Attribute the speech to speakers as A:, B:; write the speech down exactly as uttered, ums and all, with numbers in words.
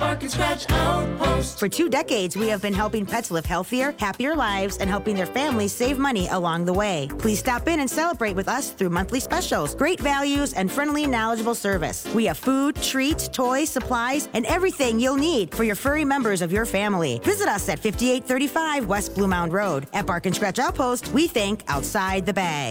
A: Bark and Scratch Outpost.
B: For two decades, we have been helping pets live healthier, happier lives and helping their families save money along the way. Please stop in and celebrate with us through monthly specials, great values, and friendly, knowledgeable service. We have food, treats, toys, supplies, and everything you'll need for your furry members of your family. Visit us at fifty-eight thirty-five West Blue Mound Road. At Bark and Scratch Outpost, we think outside the bag.